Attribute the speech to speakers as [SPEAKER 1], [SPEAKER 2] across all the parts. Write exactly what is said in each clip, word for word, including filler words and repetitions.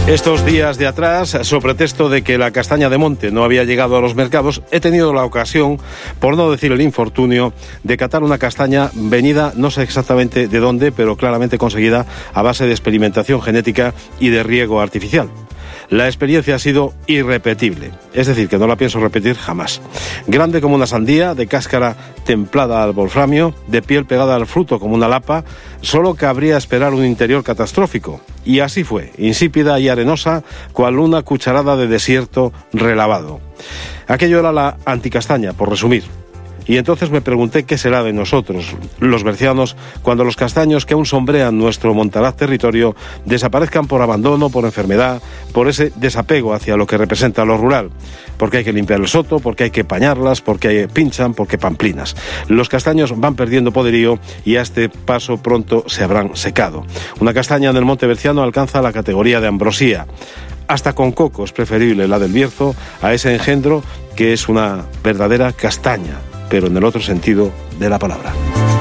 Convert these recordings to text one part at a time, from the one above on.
[SPEAKER 1] Estos días de atrás, sobre pretexto de que la castaña de monte no había llegado a los mercados, he tenido la ocasión, por no decir el infortunio, de catar una castaña venida, no sé exactamente de dónde, pero claramente conseguida a base de experimentación genética y de riego artificial. La experiencia ha sido irrepetible, es decir, que no la pienso repetir jamás. Grande como una sandía, de cáscara templada al wolframio, de piel pegada al fruto como una lapa, solo cabría esperar un interior catastrófico. Y así fue, insípida y arenosa, cual una cucharada de desierto relavado. Aquello era la anticastaña, por resumir. Y entonces me pregunté qué será de nosotros, los bercianos, cuando los castaños que aún sombrean nuestro montaraz territorio desaparezcan por abandono, por enfermedad, por ese desapego hacia lo que representa lo rural. Porque hay que limpiar el soto, porque hay que pañarlas, porque pinchan, porque pamplinas. Los castaños van perdiendo poderío y a este paso pronto se habrán secado. Una castaña del monte berciano alcanza la categoría de ambrosía. Hasta con coco es preferible la del Bierzo a ese engendro que es una verdadera castaña, pero en el otro sentido de la palabra.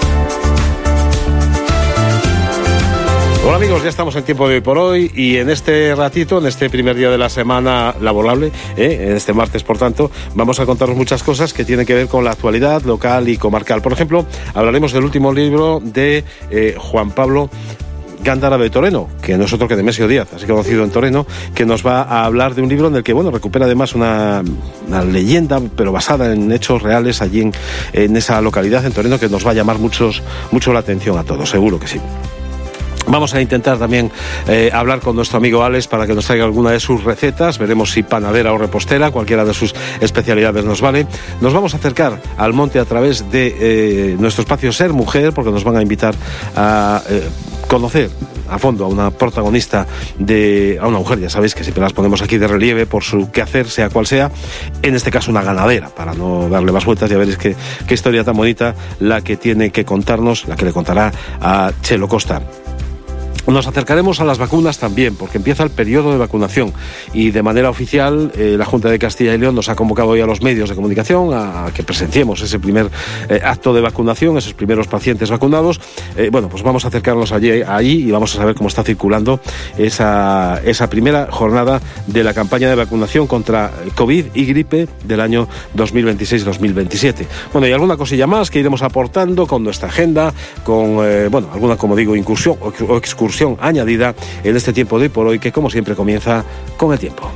[SPEAKER 1] Hola amigos, ya estamos en tiempo de hoy por hoy y en este ratito, en este primer día de la semana laborable, ¿eh? en este martes por tanto, vamos a contaros muchas cosas que tienen que ver con la actualidad local y comarcal. Por ejemplo, hablaremos del último libro de eh, Juan Pablo Gándara de Toreno, que no es otro que Nemesio Díaz, así conocido en Toreno, que nos va a hablar de un libro en el que, bueno, recupera además una, una leyenda, pero basada en hechos reales allí en, en esa localidad, en Toreno, que nos va a llamar muchos, mucho la atención a todos, seguro que sí. Vamos a intentar también eh, hablar con nuestro amigo Alex para que nos traiga alguna de sus recetas. Veremos si panadera o repostera, cualquiera de sus especialidades nos vale. Nos vamos a acercar al monte a través de eh, nuestro espacio Ser Mujer, porque nos van a invitar a eh, conocer a fondo a una protagonista, de a una mujer, ya sabéis que siempre las ponemos aquí de relieve por su quehacer, sea cual sea, en este caso una ganadera, para no darle más vueltas. Ya veréis qué, qué historia tan bonita la que tiene que contarnos, la que le contará a Chelo Costa. Nos acercaremos a las vacunas también, porque empieza el periodo de vacunación y de manera oficial eh, la Junta de Castilla y León nos ha convocado hoy a los medios de comunicación a, a que presenciemos ese primer eh, acto de vacunación, esos primeros pacientes vacunados. Eh, bueno, pues vamos a acercarnos allí, allí y vamos a saber cómo está circulando esa, esa primera jornada de la campaña de vacunación contra COVID y gripe del año dos mil veintiséis dos mil veintisiete. Bueno, y alguna cosilla más que iremos aportando con nuestra agenda, con, eh, bueno, alguna, como digo, incursión o, o excursión añadida en este tiempo de hoy por hoy, que como siempre comienza con el tiempo.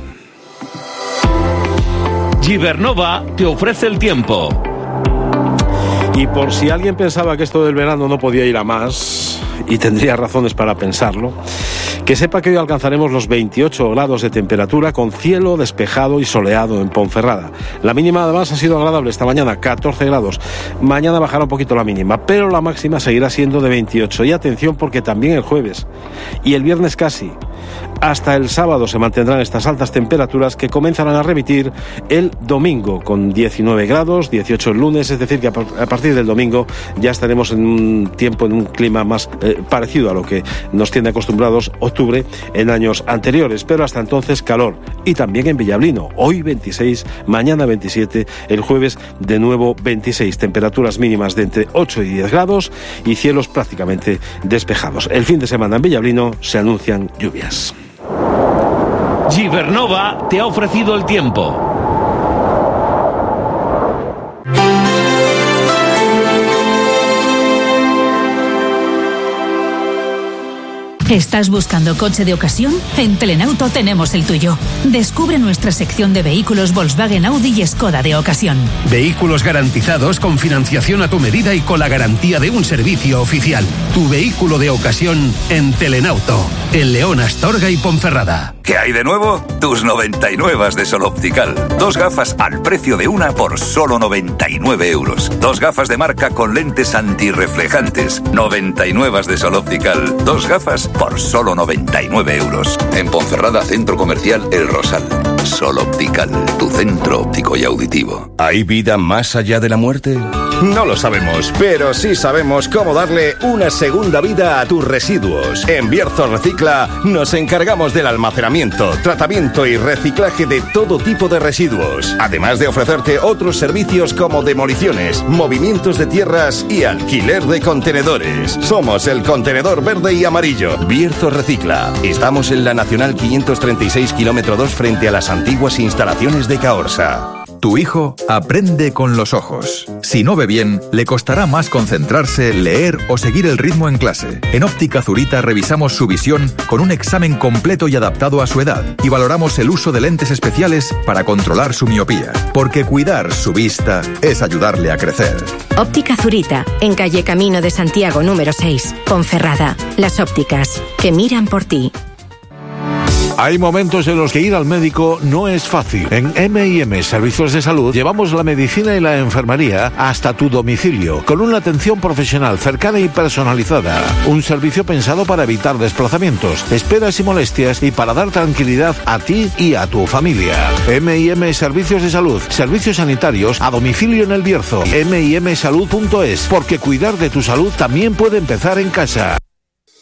[SPEAKER 2] Gibernova te ofrece el tiempo.
[SPEAKER 1] Y por si alguien pensaba que esto del verano no podía ir a más, y tendría razones para pensarlo, que sepa que hoy alcanzaremos los veintiocho grados de temperatura con cielo despejado y soleado en Ponferrada. La mínima además ha sido agradable esta mañana, catorce grados. Mañana bajará un poquito la mínima, pero la máxima seguirá siendo de veintiocho. Y atención, porque también el jueves y el viernes casi, hasta el sábado se mantendrán estas altas temperaturas que comenzarán a remitir el domingo con diecinueve grados, dieciocho el lunes, es decir que a partir del domingo ya estaremos en un tiempo, en un clima más eh, parecido a lo que nos tiene acostumbrados octubre en años anteriores, pero hasta entonces calor. Y también en Villablino, hoy veintiséis, mañana veintisiete, el jueves de nuevo veintiséis, temperaturas mínimas de entre ocho y diez grados y cielos prácticamente despejados. El fin de semana en Villablino se anuncian lluvias.
[SPEAKER 2] Gibernova te ha ofrecido el tiempo.
[SPEAKER 3] ¿Estás buscando coche de ocasión? En Telenauto tenemos el tuyo. Descubre nuestra sección de vehículos Volkswagen, Audi y Skoda de ocasión.
[SPEAKER 4] Vehículos garantizados con financiación a tu medida y con la garantía de un servicio oficial. Tu vehículo de ocasión en Telenauto, en León, Astorga y Ponferrada.
[SPEAKER 5] ¿Qué hay de nuevo? Tus noventa y nueve de Sol Optical. Dos gafas al precio de una por solo noventa y nueve euros. Dos gafas de marca con lentes antirreflejantes. noventa y nueve de Sol Optical. Dos gafas por solo noventa y nueve euros. En Ponferrada, Centro Comercial El Rosal. Sol Optical, tu centro óptico y auditivo.
[SPEAKER 6] ¿Hay vida más allá de la muerte? No lo sabemos, pero sí sabemos cómo darle una segunda vida a tus residuos. En Bierzo Recicla nos encargamos del almacenamiento, tratamiento y reciclaje de todo tipo de residuos, además de ofrecerte otros servicios como demoliciones, movimientos de tierras y alquiler de contenedores. Somos el contenedor verde y amarillo. Bierzo Recicla. Estamos en la Nacional quinientos treinta y seis, kilómetro dos, frente a las antiguas instalaciones de Caorsa.
[SPEAKER 7] Tu hijo aprende con los ojos. Si no ve bien, le costará más concentrarse, leer o seguir el ritmo en clase. En Óptica Zurita revisamos su visión con un examen completo y adaptado a su edad y valoramos el uso de lentes especiales para controlar su miopía. Porque cuidar su vista es ayudarle a crecer.
[SPEAKER 8] Óptica Zurita, en calle Camino de Santiago número seis, Ponferrada. Las ópticas que miran por ti.
[SPEAKER 9] Hay momentos en los que ir al médico no es fácil. En eme y eme Servicios de Salud llevamos la medicina y la enfermería hasta tu domicilio, con una atención profesional cercana y personalizada. Un servicio pensado para evitar desplazamientos, esperas y molestias y para dar tranquilidad a ti y a tu familia. eme y eme Servicios de Salud, servicios sanitarios a domicilio en El Bierzo. eme y eme salud punto es, porque cuidar de tu salud también puede empezar en casa.